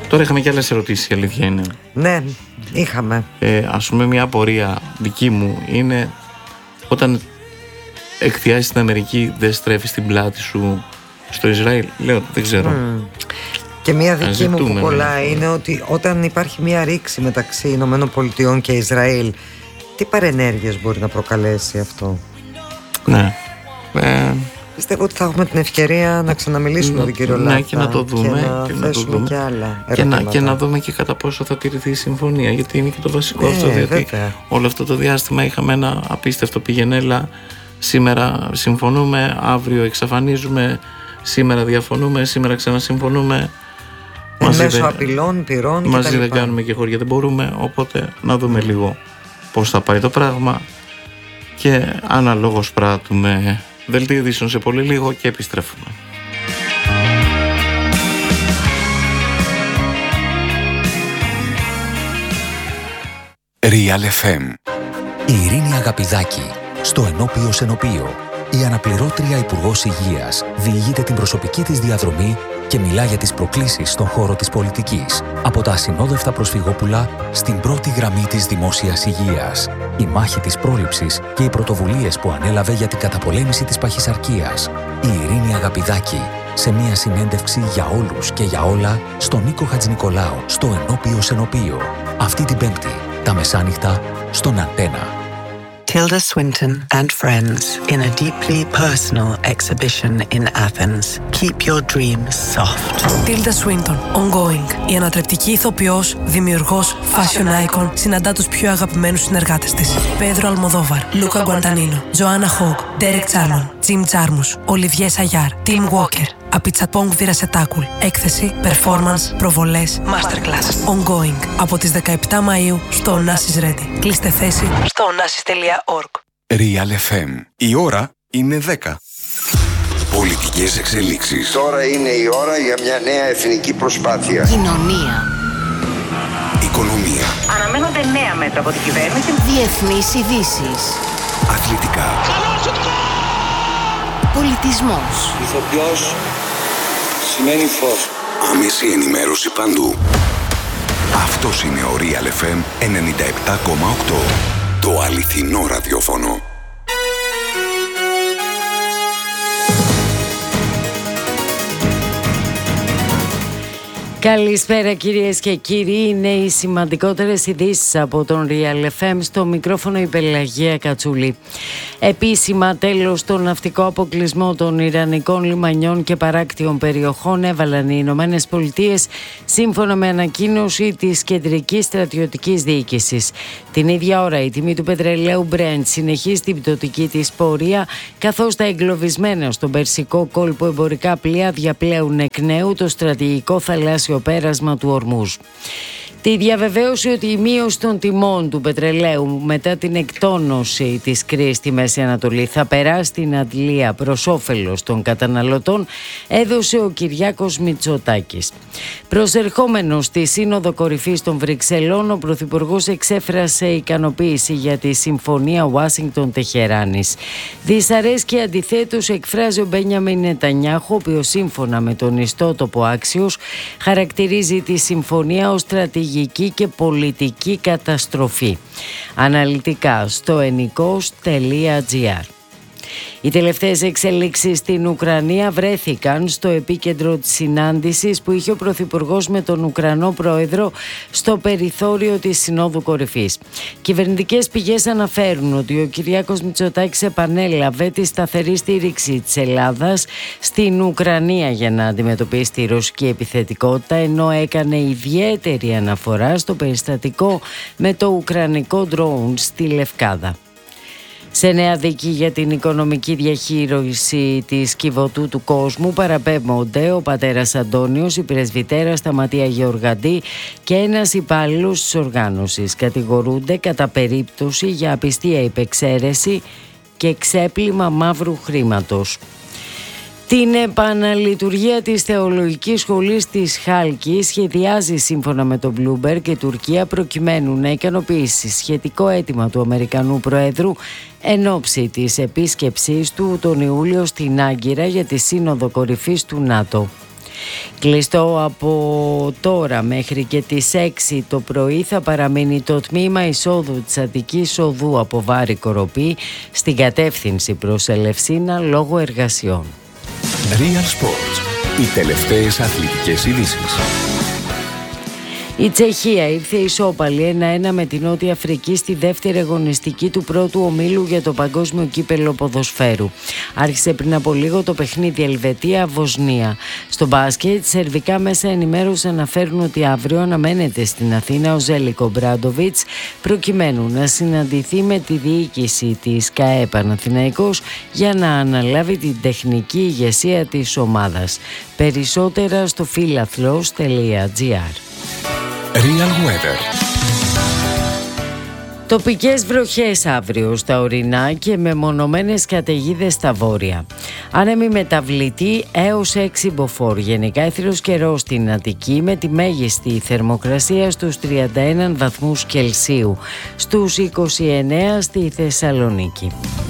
Τώρα είχαμε και άλλες ερωτήσεις, η αλήθεια είναι. Ναι, είχαμε. Ας πούμε, μια απορία δική μου είναι, όταν εκθιάζεις την Αμερική, δεν στρέφεις την πλάτη σου στο Ισραήλ? Λέω, δεν ξέρω. Και μια δική μου που κολλάει είναι ότι όταν υπάρχει μια ρήξη μεταξύ Ηνωμένων Πολιτειών και Ισραήλ, τι παρενέργειες μπορεί να προκαλέσει αυτό? Ναι. Πιστεύω ότι θα έχουμε την ευκαιρία να ξαναμιλήσουμε με τον κύριο Λάφτα, και να το δούμε και να θέσουμε και άλλα ερωτήματα. Και να δούμε και κατά πόσο θα τηρηθεί η συμφωνία, γιατί είναι και το βασικό αυτό, διότι όλο αυτό το διάστημα είχαμε ένα απίστευτο πηγενέλα. Σήμερα συμφωνούμε, αύριο εξαφανίζουμε, σήμερα διαφωνούμε, σήμερα ξανασυμφωνούμε. Μέσω απειλών, πυρών και μαζί δεν κάνουμε και χώρια, δεν μπορούμε. Οπότε να δούμε λίγο πώς θα πάει το πράγμα και αναλόγως πράττουμε. Δελτίο ειδήσεων σε πολύ λίγο και επιστρέφουμε. Real FM. Η Ειρήνη Αγαπηδάκη στο Ενώπιο Σενοπείο. Η αναπληρώτρια Υπουργός Υγείας διηγείται την προσωπική της διαδρομή και μιλά για τις προκλήσεις στον χώρο της πολιτικής. Από τα ασυνόδευτα προσφυγόπουλα στην πρώτη γραμμή της δημόσιας υγείας. Η μάχη της πρόληψης και οι πρωτοβουλίες που ανέλαβε για την καταπολέμηση της παχυσαρκίας. Η Ειρήνη Αγαπηδάκη σε μια συνέντευξη για όλους και για όλα στον Νίκο Χατζηνικολάου στο Ενώπιο Σενοπείο. Αυτή την Πέμπτη, τα μεσάνυχτα, στον Αντένα. Tilda Swinton and friends in a deeply personal exhibition in Athens. Keep your dreams soft. Tilda Swinton, ongoing. Η ανατρεπτική ηθοποιός, δημιουργός, fashion icon, συναντά τους πιο αγαπημένους συνεργάτες της. Πέδρο Αλμοδόβαρ, Λούκα Γκουαντανίνο, Τζοάννα Χόγκ, Ντέρεκ Τσάρμον, Τζιμ Τζάρμους, Ολιβιέ Σαγιάρ, Τιμ Walker. Απιτσαπόγκ Βιρασετάκουλ. Έκθεση, performance, προβολές, masterclass. Ongoing. Από τις 17 Μαΐου στο Onassis Ready. Κλείστε θέση στο onassis.org. Real FM. Η ώρα είναι 10. Πολιτικές εξελίξεις. Τώρα είναι η ώρα για μια νέα εθνική προσπάθεια. Κοινωνία. Οικονομία. Αναμένονται νέα μέτρα από την κυβέρνηση. Διεθνείς ειδήσεις. Αθλητικά. Πολιτισμός. Ηθοποιός σημαίνει φως. Άμεση ενημέρωση παντού. Αυτός είναι ο Real FM 97,8. Το αληθινό ραδιόφωνο. Καλησπέρα κυρίες και κύριοι, είναι οι σημαντικότερες ειδήσεις από τον Real FM, στο μικρόφωνο η Πελαγία Κατσούλη. Επίσημα τέλος στον ναυτικό αποκλεισμό των Ιρανικών λιμανιών και παράκτιων περιοχών έβαλαν οι Ηνωμένες Πολιτείες, σύμφωνα με ανακοίνωση της Κεντρικής Στρατιωτικής Διοίκησης. Την ίδια ώρα η τιμή του πετρελαίου Brent συνεχίζει την πτωτική της πορεία, καθώς τα εγκλωβισμένα στον Περσικό κόλπο εμπορικά πλοία διαπλέουν εκ νέου το στρατηγικό θαλάσσιο πέρασμα του Ορμούζ. Τη διαβεβαίωση ότι η μείωση των τιμών του πετρελαίου μετά την εκτόνωση της κρίσης στη Μέση Ανατολή θα περάσει στην αντλία προς όφελος των καταναλωτών έδωσε ο Κυριάκος Μητσοτάκης. Προσερχόμενος στη Σύνοδο Κορυφής των Βρυξελών, ο Πρωθυπουργός εξέφρασε ικανοποίηση για τη Συμφωνία Ουάσιγκτον-Τεχεράνης. Δυσαρέσκεια αντιθέτως εκφράζει ο Μπένιαμιν Νετανιάχου, ο οποίος σύμφωνα με τον ιστότοπο Άξιος χαρακτηρίζει τη συμφωνία ως στρατηγική και πολιτική καταστροφή. Αναλυτικά στο ennikos.gr. Οι τελευταίες εξελίξεις στην Ουκρανία βρέθηκαν στο επίκεντρο της συνάντησης που είχε ο Πρωθυπουργός με τον Ουκρανό Πρόεδρο στο περιθώριο της Συνόδου Κορυφής. Κυβερνητικές πηγές αναφέρουν ότι ο Κυριάκος Μητσοτάκης επανέλαβε τη σταθερή στήριξη της Ελλάδας στην Ουκρανία για να αντιμετωπίσει τη ρωσική επιθετικότητα, ενώ έκανε ιδιαίτερη αναφορά στο περιστατικό με το ουκρανικό ντρόουν στη Λευκάδα. Σε νέα δίκη για την οικονομική διαχείριση της Κιβωτού του κόσμου παραπέμπονται ο πατέρας Αντώνιος, η πρεσβυτέρα Σταματία Γεωργαντή και ένας υπάλληλος της οργάνωσης. Κατηγορούνται κατά περίπτωση για απιστία υπεξαίρεση και ξέπλυμα μαύρου χρήματος. Την επαναλειτουργία της θεολογικής σχολής της Χάλκης σχεδιάζει σύμφωνα με τον Bloomberg η Τουρκία προκειμένου να ικανοποιήσει σχετικό αίτημα του Αμερικανού Προέδρου εν ώψη της επίσκεψής του τον Ιούλιο στην Άγκυρα για τη Σύνοδο Κορυφής του ΝΑΤΟ. Κλειστό από τώρα μέχρι και τις 6 το πρωί θα παραμείνει το τμήμα εισόδου της Αττικής Οδού από Βάρη Κοροπή στην κατεύθυνση προς Ελευσίνα λόγω εργασιών. Real Sports. Οι τελευταίες αθλητικές ειδήσεις. Η Τσεχία ήρθε ισόπαλη 1-1 με την Νότια Αφρική στη δεύτερη αγωνιστική του πρώτου ομίλου για το Παγκόσμιο Κύπελλο Ποδοσφαίρου. Άρχισε πριν από λίγο το παιχνίδι Ελβετία-Βοσνία. Στο μπάσκετ, σερβικά μέσα ενημέρωση αναφέρουν ότι αύριο αναμένεται στην Αθήνα ο Ζέλικο Μπράντοβιτς προκειμένου να συναντηθεί με τη διοίκηση της ΚΑΕ Παναθηναϊκός για να αναλάβει την τεχνική ηγεσία της ομάδας. Περισσότερα στο philathlos.gr. Real Weather. Τοπικές βροχές αύριο στα ορεινά και μεμονωμένες καταιγίδες στα βόρεια. Άνεμη μεταβλητή έως 6 μποφόρ. Γενικά έθριος καιρός στην Αττική με τη μέγιστη θερμοκρασία στους 31 βαθμούς Κελσίου. Στους 29 στη Θεσσαλονίκη.